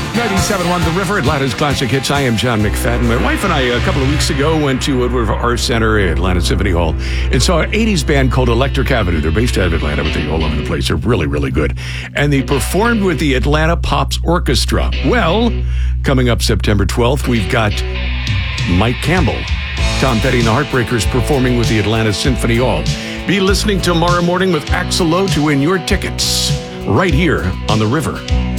97.1 The River, Atlanta's Classic Hits. I am John McFadden. My wife and I, a couple of weeks ago, went to Woodward Arts Center at Atlanta Symphony Hall and saw an 80s band called Electric Avenue. They're based out of Atlanta, but they're all over the place. They're really, really good. And they performed with the Atlanta Pops Orchestra. Well, coming up September 12th, we've got Mike Campbell, Tom Petty and the Heartbreakers performing with the Atlanta Symphony Hall. Be listening tomorrow morning with Axel Lowe to win your tickets right here on The River.